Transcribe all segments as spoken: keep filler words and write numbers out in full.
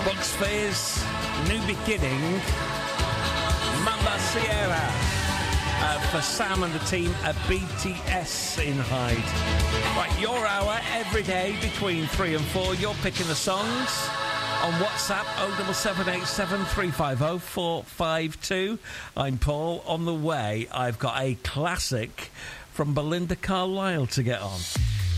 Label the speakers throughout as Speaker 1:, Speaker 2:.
Speaker 1: Bucks Fizz, New Beginning, Mamba Sierra, uh, for Sam and the team at B T S in Hyde. Right, your hour every day between three and four. You're picking the songs on WhatsApp oh seven seven eight seven three five oh four five two. I'm Paul. On the way, I've got a classic from Belinda Carlisle to get on.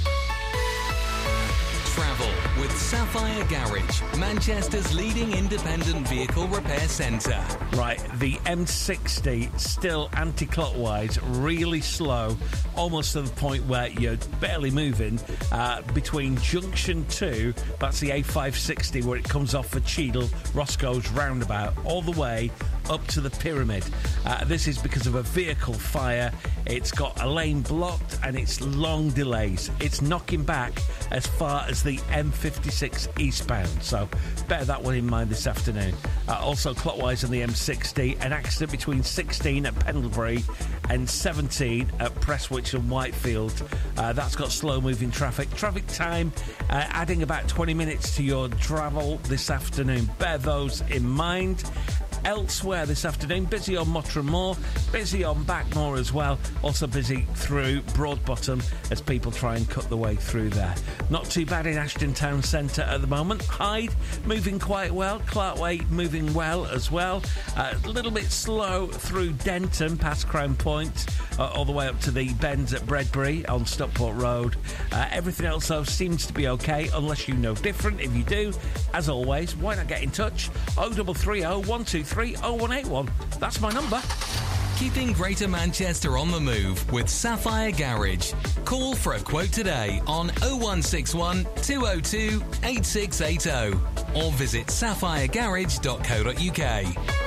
Speaker 2: Travel with Sapphire Garage, Manchester's leading independent vehicle repair centre.
Speaker 1: Right, the M sixty, still anti-clockwise, really slow, almost to the point where you're barely moving, uh, between Junction two, that's the A five sixty, where it comes off for Cheadle, Roscoe's roundabout, all the way up to the Pyramid. Uh, this is because of a vehicle fire. It's got a lane blocked and it's long delays. It's knocking back as far as the M fifty-six eastbound, so bear that one in mind this afternoon. Uh, also clockwise on the M sixty, an accident between sixteen at Pendlebury and seventeen at Prestwich and Whitefield. Uh, that's got slow moving traffic. Traffic time uh, adding about twenty minutes to your travel this afternoon. Bear those in mind. Elsewhere this afternoon, busy on Mottram Moor, busy on Backmoor as well, also busy through Broadbottom as people try and cut the way through there. Not too bad in Ashton Town Centre at the moment. Hyde moving quite well, Clarkway moving well as well. Uh, a little bit slow through Denton past Crown Point, uh, all the way up to the bends at Bredbury on Stockport Road. Uh, everything else though seems to be okay, unless you know different. If you do, as always, why not get in touch? oh three three oh one two three oh one eight one. That's my number.
Speaker 2: Keeping Greater Manchester on the move with Sapphire Garage. Call for a quote today on oh one six one two oh two eight six eight oh or visit sapphire garage dot co dot uk.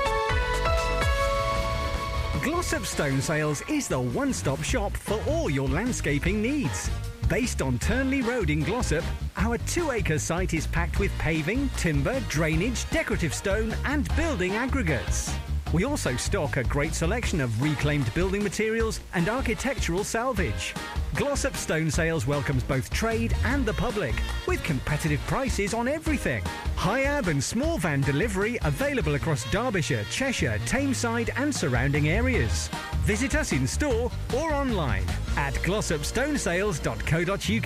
Speaker 3: Glossop Stone Sales is the one-stop shop for all your landscaping needs. Based on Turnley Road in Glossop, our two-acre site is packed with paving, timber, drainage, decorative stone and building aggregates. We also stock a great selection of reclaimed building materials and architectural salvage. Glossop Stone Sales welcomes both trade and the public, with competitive prices on everything. High-ab and small van delivery available across Derbyshire, Cheshire, Tameside and surrounding areas. Visit us in store or online at glossop stone sales dot co dot uk.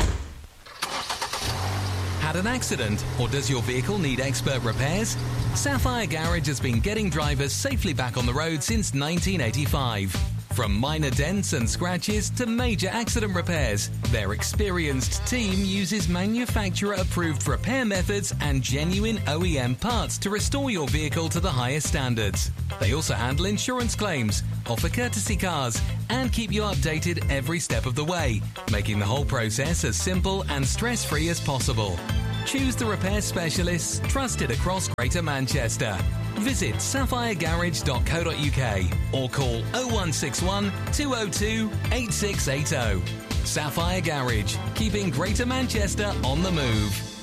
Speaker 2: Had an accident or does your vehicle need expert repairs? Sapphire Garage has been getting drivers safely back on the road since nineteen eighty-five. From minor dents and scratches to major accident repairs, their experienced team uses manufacturer-approved repair methods and genuine O E M parts to restore your vehicle to the highest standards. They also handle insurance claims, offer courtesy cars, and keep you updated every step of the way, making the whole process as simple and stress-free as possible. Choose the repair specialists trusted across Greater Manchester. Visit sapphire garage dot co dot uk or call oh one six one two oh two eight six eight oh. Sapphire Garage, keeping Greater Manchester on the move.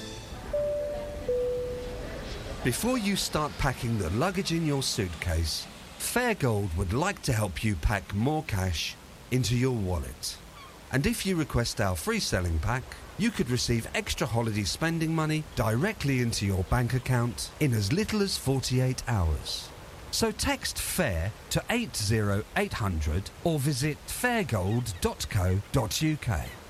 Speaker 4: Before you start packing the luggage in your suitcase, Fairgold would like to help you pack more cash into your wallet. And if you request our free selling pack, you could receive extra holiday spending money directly into your bank account in as little as forty-eight hours. So text FAIR to eight oh eight hundred or visit fairgold dot co dot uk.